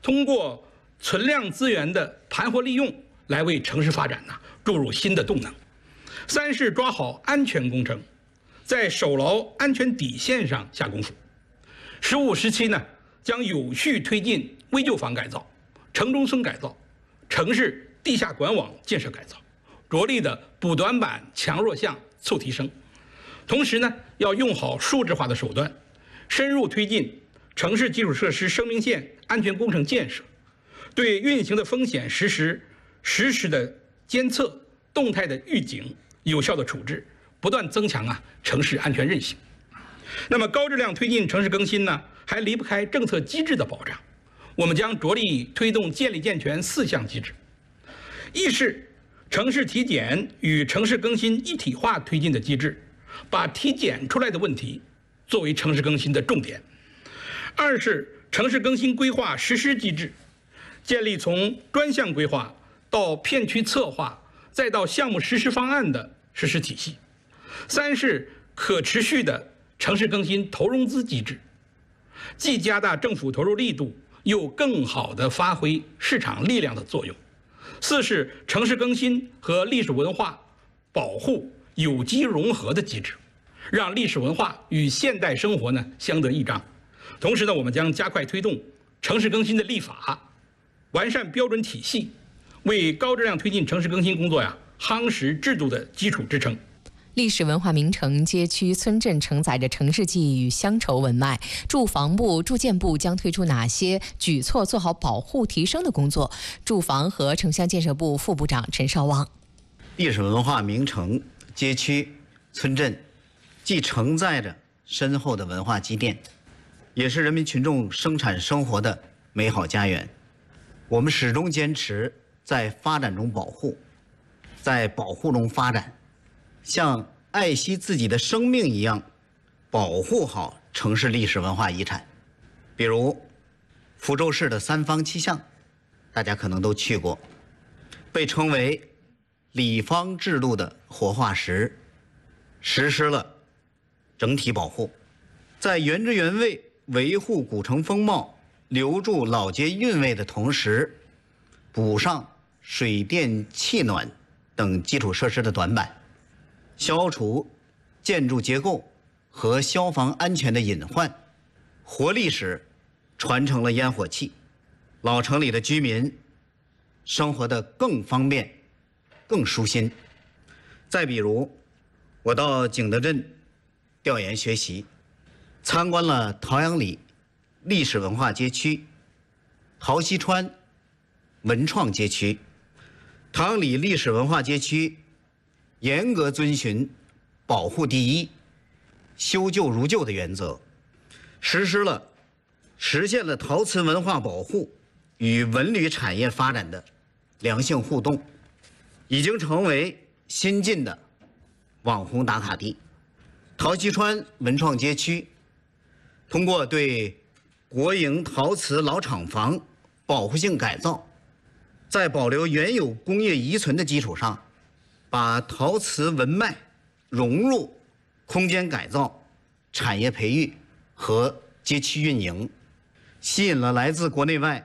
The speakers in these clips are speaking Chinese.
通过存量资源的盘活利用来为城市发展注入新的动能。三是抓好安全工程，在守牢安全底线上下功夫。15、17呢，将有序推进危旧房改造、城中村改造、城市地下管网建设改造，着力的补短板、强弱项、促提升。同时呢，要用好数字化的手段，深入推进城市基础设施生命线安全工程建设，对运行的风险实时的监测、动态的预警、有效的处置，不断增强城市安全韧性。那么高质量推进城市更新呢，还离不开政策机制的保障。我们将着力推动建立健全4项机制：一是城市体检与城市更新一体化推进的机制，把体检出来的问题作为城市更新的重点；二是城市更新规划实施机制，建立从专项规划到片区策划再到项目实施方案的实施体系；三是可持续的城市更新投融资机制，既加大政府投入力度，又更好地发挥市场力量的作用；四是城市更新和历史文化保护有机融合的机制，让历史文化与现代生活相得益彰。同时我们将加快推动城市更新的立法，完善标准体系，为高质量推进城市更新工作夯实制度的基础支撑。 历史文化名城、街区、村镇承载着城市记忆与乡愁文脉。住房部、住建部将推出哪些举措做好保护提升的工作？住房和城乡建设部副部长陈绍旺。 历史文化名城、街区、村镇，既承载着深厚的文化积淀，也是人民群众生产生活的美好家园。我们始终坚持在发展中保护，在保护中发展，像爱惜自己的生命一样保护好城市历史文化遗产。比如福州市的3坊7巷，大家可能都去过，被称为里坊制度的活化石，实施了整体保护，在原汁原味维护古城风貌、留住老街韵味的同时，补上水电气暖等基础设施的短板，消除建筑结构和消防安全的隐患，活历史传承了烟火气，老城里的居民生活得更方便、更舒心。再比如，我到景德镇调研学习，参观了陶阳里历史文化街区、陶溪川文创街区。陶阳里历史文化街区严格遵循保护第一、修旧如旧的原则，实现了陶瓷文化保护与文旅产业发展的良性互动，已经成为新晋的网红打卡地。陶溪川文创街区通过对国营陶瓷老厂房保护性改造，在保留原有工业遗存的基础上，把陶瓷文脉融入空间改造、产业培育和街区运营，吸引了来自国内外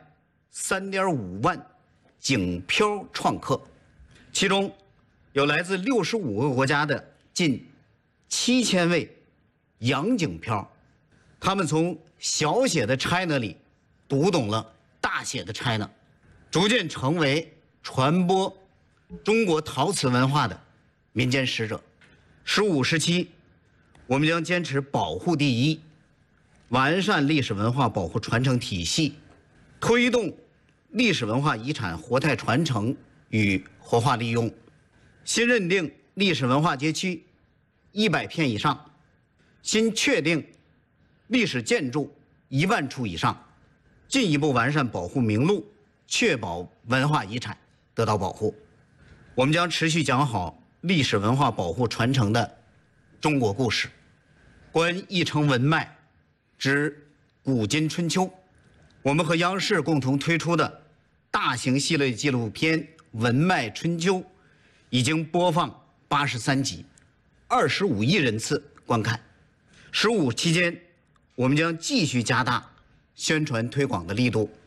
3.5万景漂创客，其中有来自65个国家的近7000位洋景漂，他们从小写的 China 里读懂了大写的 China， 逐渐成为传播中国陶瓷文化的民间使者。15、17，我们将坚持保护第一，完善历史文化保护传承体系，推动历史文化遗产活态传承与活化利用。新认定历史文化街区100片以上，新确定历史建筑1万处以上，进一步完善保护名录，确保文化遗产得到保护。我们将持续讲好历史文化保护传承的中国故事，观一城文脉，知古今春秋。我们和央视共同推出的大型系列纪录片《文脉春秋》已经播放83集，25亿人次观看。15期间，我们将继续加大宣传推广的力度，